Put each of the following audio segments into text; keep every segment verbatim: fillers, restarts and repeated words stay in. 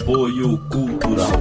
Apoio Cultural.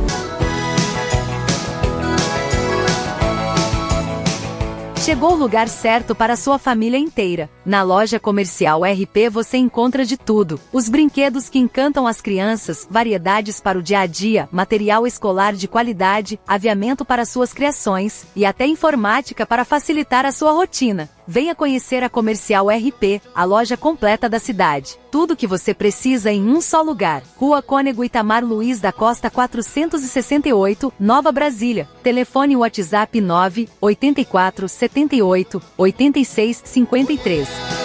Chegou o lugar certo para a sua família inteira. Na loja comercial R P você encontra de tudo. Os brinquedos que encantam as crianças, variedades para o dia a dia, material escolar de qualidade, aviamento para suas criações, e até informática para facilitar a sua rotina. Venha conhecer a Comercial R P, a loja completa da cidade. Tudo o que você precisa em um só lugar. Rua Cônego Itamar Luiz da Costa quatrocentos e sessenta e oito, Nova Brasília. Telefone WhatsApp nove oito quatro sete oito oito seis cinco três.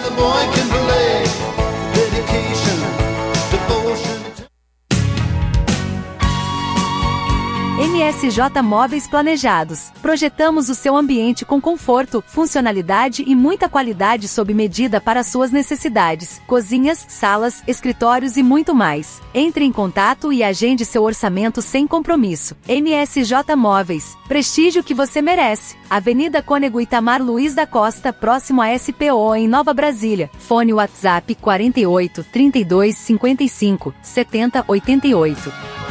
M S J Móveis Planejados. Projetamos o seu ambiente com conforto, funcionalidade e muita qualidade sob medida para suas necessidades. Cozinhas, salas, escritórios e muito mais. Entre em contato e agende seu orçamento sem compromisso. M S J Móveis. Prestígio que você merece. Avenida Cônego Itamar Luiz da Costa, próximo a S P O em Nova Brasília. Fone WhatsApp quarenta e oito, trinta e dois, cinquenta e cinco, setenta, oitenta e oito.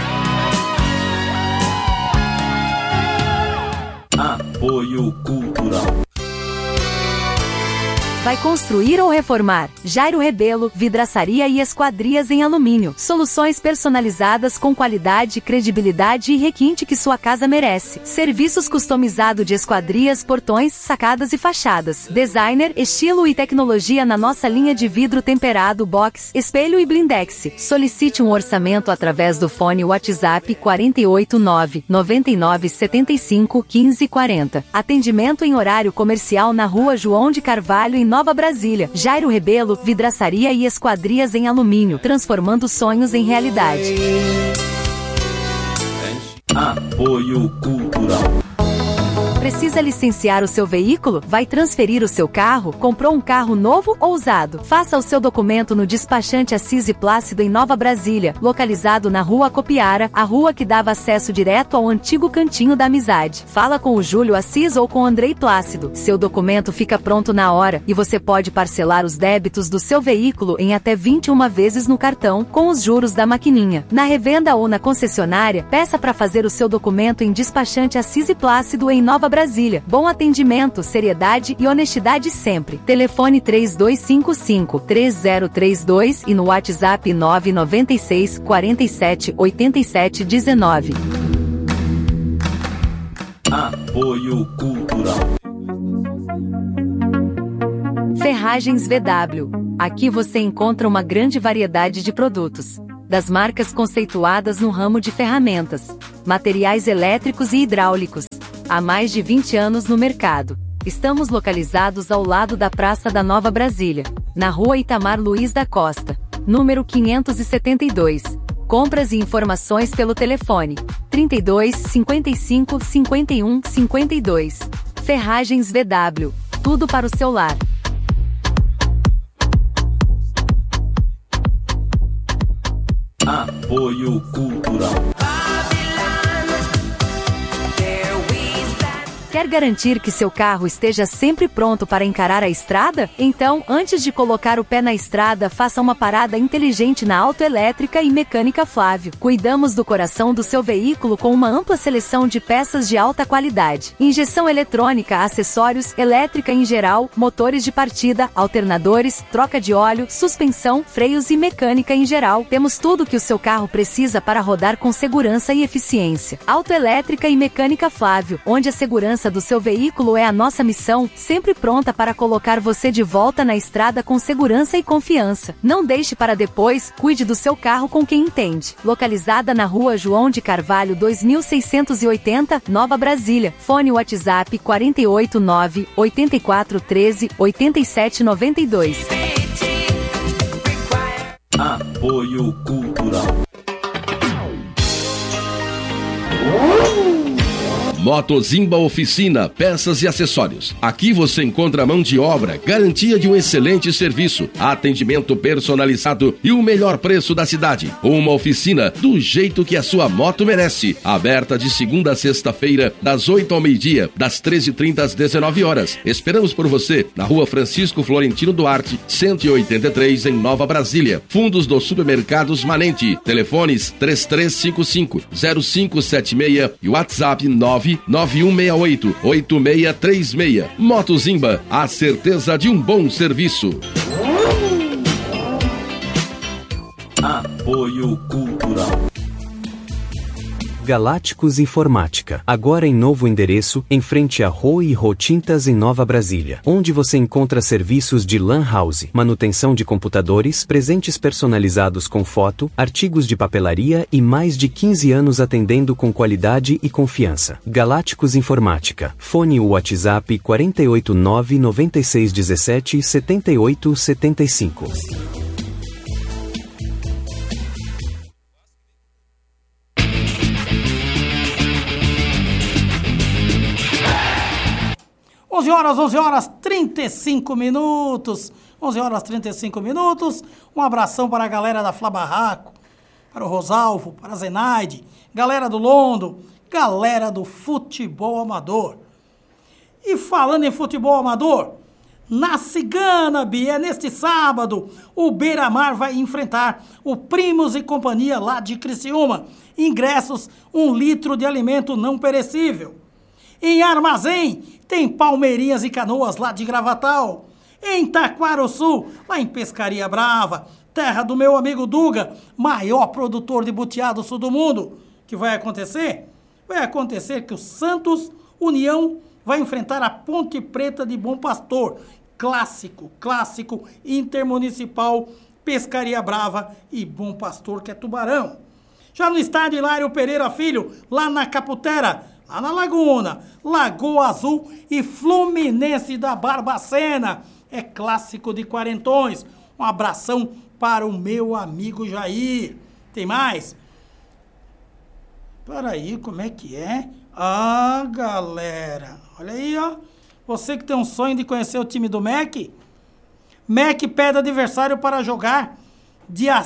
Apoio Cultural. Vai construir ou reformar? Jairo Rebelo, vidraçaria e esquadrias em alumínio. Soluções personalizadas com qualidade, credibilidade e requinte que sua casa merece. Serviços customizados de esquadrias, portões, sacadas e fachadas. Designer, estilo e tecnologia na nossa linha de vidro temperado, box, espelho e blindex. Solicite um orçamento através do fone WhatsApp quarenta e oito, nove, noventa e nove, setenta e cinco, quinze, quarenta. Atendimento em horário comercial na Rua João de Carvalho em Nova Brasília. Jairo Rebelo, vidraçaria e esquadrias em alumínio, transformando sonhos em realidade. Apoio Cultural. Precisa licenciar o seu veículo? Vai transferir o seu carro? Comprou um carro novo ou usado? Faça o seu documento no despachante Assis e Plácido em Nova Brasília, localizado na Rua Copiara, a rua que dava acesso direto ao antigo Cantinho da Amizade. Fala com o Júlio Assis ou com o Andrei Plácido. Seu documento fica pronto na hora e você pode parcelar os débitos do seu veículo em até vinte e uma vezes no cartão, com os juros da maquininha. Na revenda ou na concessionária, peça para fazer o seu documento em despachante Assis e Plácido em Nova Brasília. Bom atendimento, seriedade e honestidade sempre. Telefone três dois cinco cinco, três zero três dois e no WhatsApp nove nove seis, quatro sete, oito sete um nove. Apoio Cultural. Ferragens V W. Aqui você encontra uma grande variedade de produtos, das marcas conceituadas no ramo de ferramentas, materiais elétricos e hidráulicos. Há mais de vinte anos no mercado. Estamos localizados ao lado da Praça da Nova Brasília, na Rua Itamar Luiz da Costa, número quinhentos e setenta e dois. Compras e informações pelo telefone trinta e dois, cinquenta e cinco, cinquenta e um, cinquenta e dois. Ferragens V W. Tudo para o seu lar. Apoio Cultural. Quer garantir que seu carro esteja sempre pronto para encarar a estrada? Então, antes de colocar o pé na estrada, faça uma parada inteligente na Autoelétrica e Mecânica Flávio. Cuidamos do coração do seu veículo com uma ampla seleção de peças de alta qualidade. Injeção eletrônica, acessórios, elétrica em geral, motores de partida, alternadores, troca de óleo, suspensão, freios e mecânica em geral. Temos tudo o que o seu carro precisa para rodar com segurança e eficiência. Autoelétrica e Mecânica Flávio, onde a segurança do seu veículo é a nossa missão, sempre pronta para colocar você de volta na estrada com segurança e confiança. Não deixe para depois, cuide do seu carro com quem entende. Localizada na Rua João de Carvalho dois mil seiscentos e oitenta, Nova Brasília. Fone WhatsApp quarenta e oito, nove, oitenta e quatro, treze, oitenta e sete, noventa e dois. Apoio Cultural. Motozimba Oficina, peças e acessórios. Aqui você encontra mão de obra, garantia de um excelente serviço, atendimento personalizado e o melhor preço da cidade. Uma oficina do jeito que a sua moto merece. Aberta de segunda a sexta-feira, das oito ao meio-dia, das treze e trinta às dezenove horas. Esperamos por você na Rua Francisco Florentino Duarte, cento e oitenta e três, em Nova Brasília. Fundos dos Supermercados Manente. Telefones três três cinco cinco, zero cinco sete seis e WhatsApp nove nove um seis oito, oito seis três seis. Motozimba, a certeza de um bom serviço. Apoio Cultural. Galácticos Informática, agora em novo endereço, em frente a Roi e Rô Tintas em Nova Brasília, onde você encontra serviços de LAN house, manutenção de computadores, presentes personalizados com foto, artigos de papelaria e mais de quinze anos atendendo com qualidade e confiança. Galácticos Informática, fone WhatsApp quatro oito nove, nove seis um sete, sete oito sete cinco. onze horas, onze horas, trinta e cinco minutos. onze horas, trinta e cinco minutos. Um abração para a galera da Flá Barraco, para o Rosalvo, para a Zenaide, galera do Londo, galera do futebol amador. E falando em futebol amador, na Cigana, Bia, neste sábado, o Beira-Mar vai enfrentar o Primos e Companhia lá de Criciúma. Ingressos, um litro de alimento não perecível. Em Armazém, tem Palmeirinhas e Canoas lá de Gravatal. Em Taquaruçu, lá em Pescaria Brava, terra do meu amigo Duga, maior produtor de butiá do sul do mundo. O que vai acontecer? Vai acontecer que o Santos União vai enfrentar a Ponte Preta de Bom Pastor. Clássico, clássico, intermunicipal, Pescaria Brava e Bom Pastor, que é Tubarão. Já no estádio Hilário Pereira Filho, lá na Caputera, lá na Laguna, Lagoa Azul e Fluminense da Barbacena. É clássico de quarentões. Um abração para o meu amigo Jair. Tem mais? Peraí, como é que é? Ah, galera, olha aí, ó. Você que tem um sonho de conhecer o time do M E C, M E C pede adversário para jogar dia...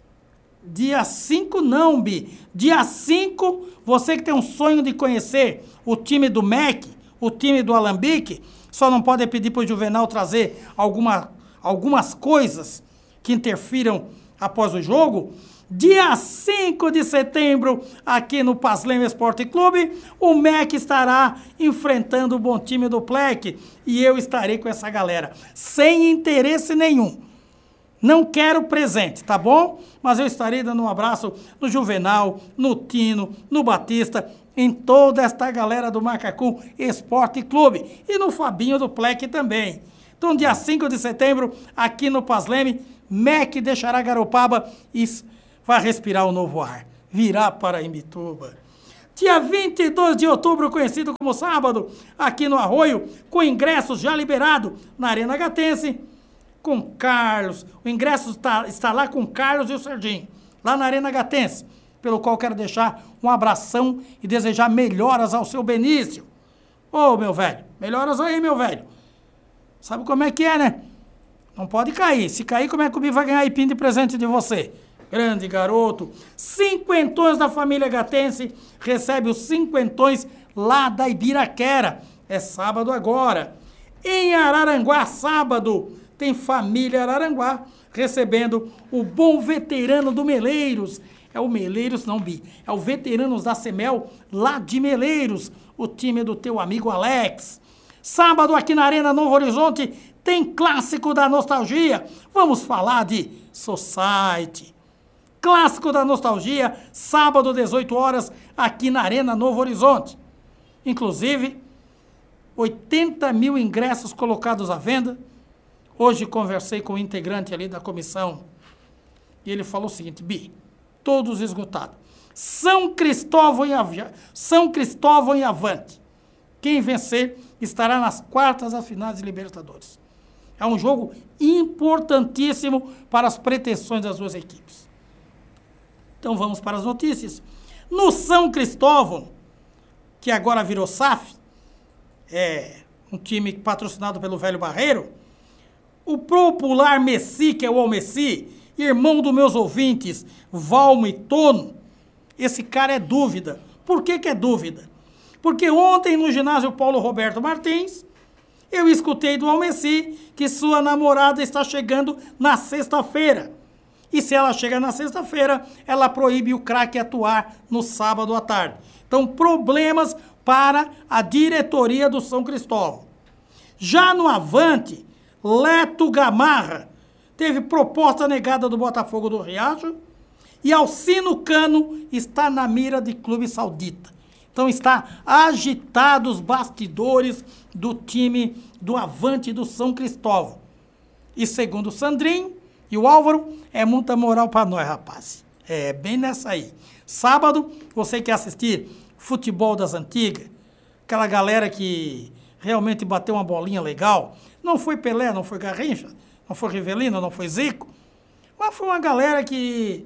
Dia cinco não, Bi. Dia cinco, você que tem um sonho de conhecer o time do M E C, o time do Alambique, só não pode pedir para o Juvenal trazer alguma, algumas coisas que interfiram após o jogo. Dia cinco de setembro, aqui no Paslem Esporte Clube, o M E C estará enfrentando o bom time do P L E C e eu estarei com essa galera, sem interesse nenhum. Não quero presente, tá bom? Mas eu estarei dando um abraço no Juvenal, no Tino, no Batista, em toda esta galera do Macacu Esporte Clube e no Fabinho do P L E C também. Então, dia cinco de setembro, aqui no Pasleme, M E C deixará Garopaba e vai respirar o novo ar, virá para Imbituba. Dia vinte e dois de outubro, conhecido como sábado, aqui no Arroio, com ingressos já liberados na Arena Gatense, com Carlos, o ingresso está, está lá com o Carlos e o Serginho, lá na Arena Gatense, pelo qual quero deixar um abração e desejar melhoras ao seu Benício. Ô, meu velho, melhoras aí, meu velho. Sabe como é que é, né? Não pode cair. Se cair, como é que o Bi vai ganhar aipim de presente de você? Grande garoto. Cinquentões da família Gatense recebe os cinquentões lá da Ibiraquera. É sábado agora. Em Araranguá, sábado, tem família Araranguá recebendo o bom veterano do Meleiros. É o Meleiros, não, Bi. É o Veteranos da Semel, lá de Meleiros. O time do teu amigo Alex. Sábado, aqui na Arena Novo Horizonte, tem clássico da nostalgia. Vamos falar de Society. Clássico da nostalgia, sábado, dezoito horas, aqui na Arena Novo Horizonte. Inclusive, oitenta mil ingressos colocados à venda. Hoje conversei com o integrante ali da comissão e ele falou o seguinte: Bi, todos esgotados. São Cristóvão e, Av... São Cristóvão e Avante. Quem vencer estará nas quartas da final de Libertadores. É um jogo importantíssimo para as pretensões das duas equipes. Então vamos para as notícias. No São Cristóvão, que agora virou S A F, é um time patrocinado pelo Velho Barreiro, o popular Messi, que é o Almessi, irmão dos meus ouvintes, Valmo e Tono, esse cara é dúvida. Por que que é dúvida? Porque ontem no ginásio Paulo Roberto Martins, eu escutei do Almessi que sua namorada está chegando na sexta-feira. E se ela chega na sexta-feira, ela proíbe o craque atuar no sábado à tarde. Então, problemas para a diretoria do São Cristóvão. Já no Avante, Leto Gamarra teve proposta negada do Botafogo do Riacho e Alcino Cano está na mira de clube saudita. Então está agitado os bastidores do time do Avante do São Cristóvão. E segundo o Sandrinho e o Álvaro, é muita moral para nós, rapaz. É bem nessa aí. Sábado, você quer assistir futebol das antigas, aquela galera que realmente bateu uma bolinha legal, não foi Pelé, não foi Garrincha, não foi Rivelino, não foi Zico, mas foi uma galera que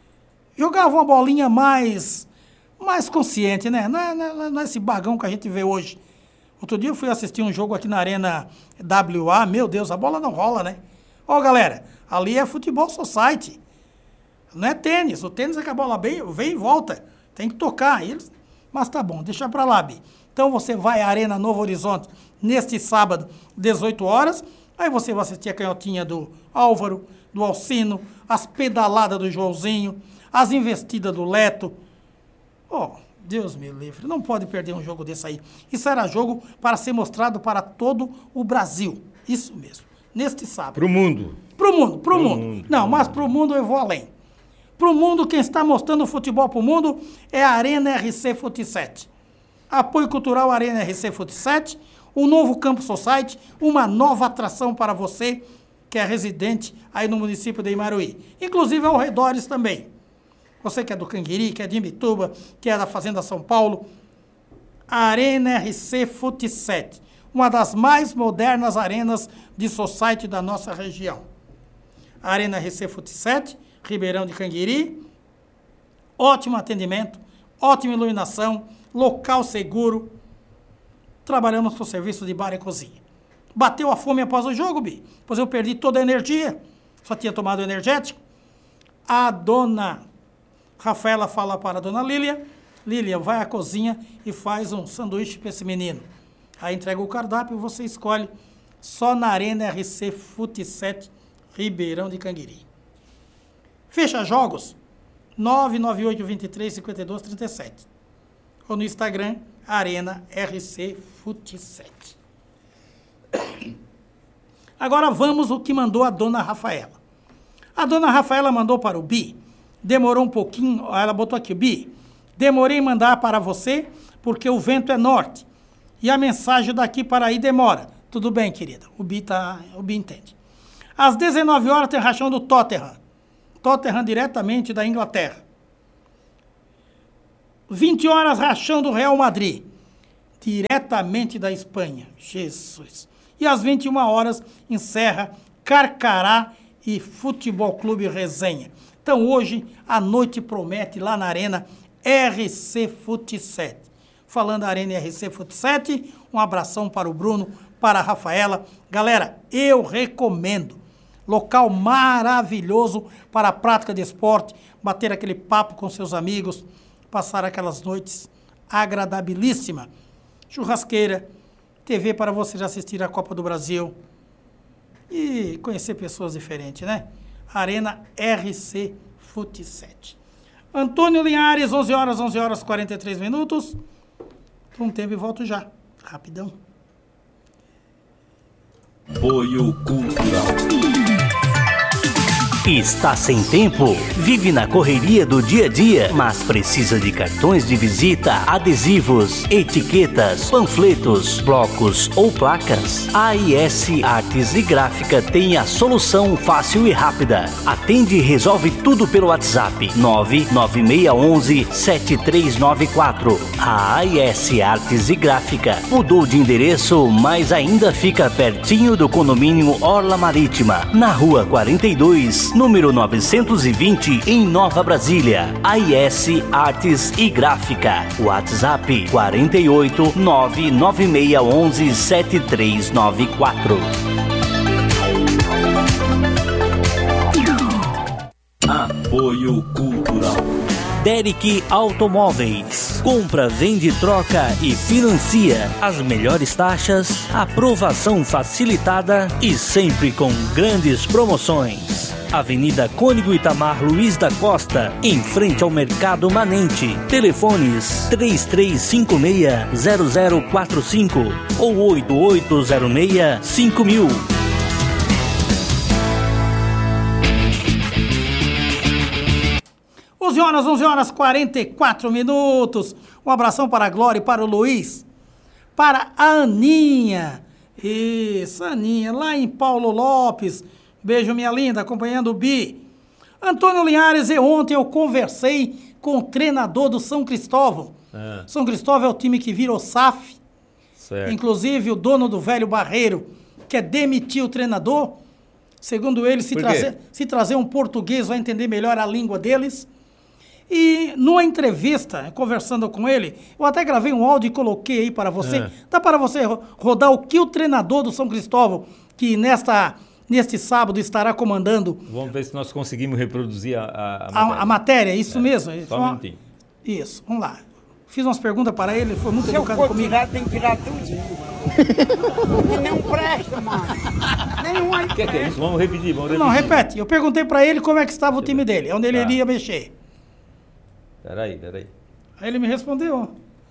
jogava uma bolinha mais, mais consciente, né? Não é, não, é, não é esse bagão que a gente vê hoje. Outro dia eu fui assistir um jogo aqui na Arena W A, meu Deus, a bola não rola, né? Ó, galera, ali é futebol society, não é tênis. O tênis é que a bola vem, vem e volta, tem que tocar. Eles... Mas tá bom, deixa pra lá, Bi. Então você vai à Arena Novo Horizonte neste sábado, dezoito horas, aí você vai assistir a canhotinha do Álvaro, do Alcino, as pedaladas do Joãozinho, as investidas do Leto. Oh, Deus me livre, não pode perder um jogo desse aí. Isso era jogo para ser mostrado para todo o Brasil. Isso mesmo, neste sábado. Pro mundo. Pro mundo, pro, pro mundo. mundo. Não, mas pro mundo eu vou além. Pro mundo, quem está mostrando o futebol pro mundo é a Arena R C Fut sete. Apoio Cultural Arena R C Fut sete, um novo Campo Society, uma nova atração para você que é residente aí no município de Imaruí. Inclusive ao redores também. Você que é do Canguiri, que é de Imbituba, que é da Fazenda São Paulo. A Arena R C Fut sete, uma das mais modernas arenas de society da nossa região. A Arena R C Fut sete, Ribeirão de Canguiri, ótimo atendimento, ótima iluminação, local seguro. Trabalhamos com serviço de bar e cozinha. Bateu a fome após o jogo, Bi? Pois eu perdi toda a energia, só tinha tomado energético. A dona Rafaela fala para a dona Lília: Lília, vai à cozinha e faz um sanduíche para esse menino. Aí entrega o cardápio e você escolhe, só na Arena R C Fut sete, Ribeirão de Canguiri. Fecha jogos nove nove oito, dois três, cinco dois, três sete. Ou no Instagram, Arena R C Fut sete. Agora vamos o que mandou a dona Rafaela. A dona Rafaela mandou para o Bi. Demorou um pouquinho, ela botou aqui, Bi, demorei em mandar para você porque o vento é norte. E a mensagem daqui para aí demora. Tudo bem, querida. O Bi, tá, o Bi entende. Às dezenove horas tem rachão do Tottenham. Tottenham diretamente da Inglaterra. vinte horas, rachão do Real Madrid. Diretamente da Espanha. Jesus. E às vinte e uma horas encerra Carcará e Futebol Clube Resenha. Então hoje a noite promete lá na Arena R C Fut sete. Falando da Arena R C Fut sete, um abração para o Bruno, para a Rafaela. Galera, eu recomendo. Local maravilhoso para a prática de esporte, bater aquele papo com seus amigos, passar aquelas noites agradabilíssimas. Churrasqueira, T V para você assistir a Copa do Brasil e conhecer pessoas diferentes, né? Arena R C Fut sete. Antônio Linhares, onze horas, onze horas, quarenta e três minutos. Um tempo e volto já. Rapidão. Apoio Cultural. Está sem tempo? Vive na correria do dia a dia, mas precisa de cartões de visita, adesivos, etiquetas, panfletos, blocos ou placas? A AIS Artes e Gráfica tem a solução fácil e rápida. Atende e resolve tudo pelo WhatsApp nove nove seis um um, sete três nove quatro. A AIS Artes e Gráfica mudou de endereço, mas ainda fica pertinho do condomínio Orla Marítima, na rua quarenta e dois, Moraes, número novecentos e vinte, em Nova Brasília. A I S Artes e Gráfica. WhatsApp quarenta e oito, nove nove seis um um, sete três nove quatro. Apoio Cultural. Derek Automóveis. Compra, vende, troca e financia. As melhores taxas, aprovação facilitada e sempre com grandes promoções. Avenida Cônigo Itamar Luiz da Costa, em frente ao Mercado Manente. Telefones três três cinco seis, zero zero quatro cinco ou oito oito zero seis, cinco mil. onze horas, onze horas, quarenta e quatro minutos. Um abração para a Glória e para o Luiz. Para a Aninha. Isso, Aninha, lá em Paulo Lopes. Beijo, minha linda, acompanhando o Bi. Antônio Linhares, e ontem eu conversei com o treinador do São Cristóvão. É. São Cristóvão é o time que virou S A F. Certo. Inclusive, o dono do Velho Barreiro quer demitir o treinador. Segundo ele, se trazer, se trazer um português vai entender melhor a língua deles. E numa entrevista, conversando com ele, eu até gravei um áudio e coloquei aí para você. É. Dá para você rodar o que o treinador do São Cristóvão, que nesta, neste sábado estará comandando... Vamos ver se nós conseguimos reproduzir a, a, a matéria. A, a matéria, isso é. mesmo. Só um minutinho. Isso, vamos lá. Fiz umas perguntas para ele, foi muito Se educado eu comigo. Tirar, tem que tirar tudinho. Porque não presta, mano. Nenhum aí. O que, que é isso? Vamos repetir, vamos repetir. Não, repete. Eu perguntei para ele como é que estava o time dele, onde ele tá. iria mexer. Peraí, peraí. Aí ele me respondeu.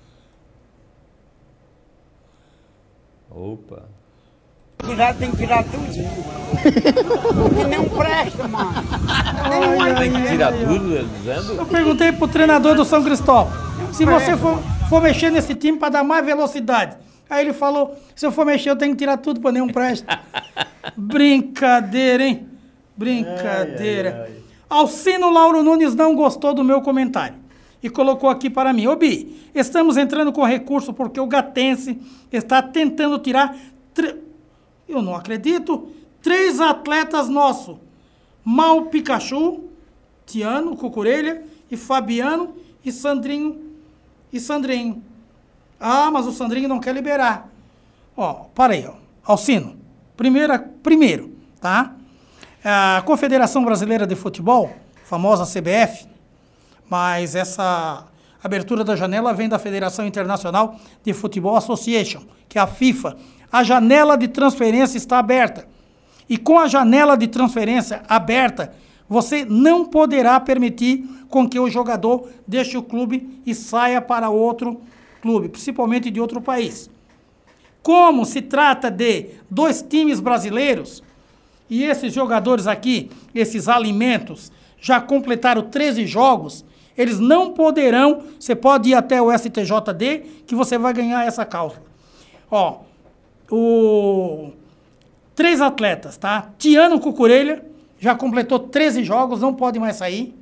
Opa. Tirar, tem que tirar tudinho. Porque não presta, mano. Nenhum aí. Tem que tirar tudo, dizendo? Eu perguntei pro treinador do São Cristóvão. Se você for, for mexer nesse time para dar mais velocidade. Aí ele falou, se eu for mexer eu tenho que tirar tudo para nenhum presta. Brincadeira, hein? Brincadeira. Ai, ai, ai. Alcino Lauro Nunes não gostou do meu comentário e colocou aqui para mim. Ô Bi, estamos entrando com recurso porque o Gatense está tentando tirar, tre... eu não acredito, três atletas nossos. Mal Pikachu, Tiano, Cucurelha e Fabiano e Sandrinho e Sandrinho. Ah, mas o Sandrinho não quer liberar. Ó, para aí, ó. Alcino, primeira, primeiro, tá? A Confederação Brasileira de Futebol, famosa C B F, mas essa abertura da janela vem da Federação Internacional de Futebol Association, que é a FIFA. A janela de transferência está aberta. E com a janela de transferência aberta, você não poderá permitir com que o jogador deixe o clube e saia para outro clube, principalmente de outro país. Como se trata de dois times brasileiros, e esses jogadores aqui, esses alimentos, já completaram treze jogos, eles não poderão, você pode ir até o S T J D, que você vai ganhar essa cláusula. Ó, o... três atletas, tá? Tiano Cucurelha, já completou treze jogos, não pode mais sair.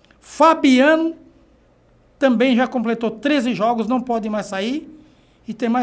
Fabiano, também já completou treze jogos, não pode mais sair. E tem mais